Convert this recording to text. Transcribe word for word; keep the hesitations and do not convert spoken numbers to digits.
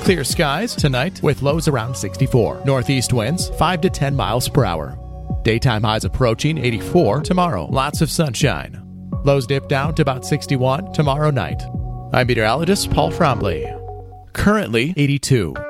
Clear skies tonight with lows around sixty-four. Northeast winds five to ten miles per hour. Daytime highs approaching eighty-four tomorrow. Lots of sunshine. Lows dip down to about sixty-one tomorrow night. I'm meteorologist Paul Frombley. Currently eighty-two.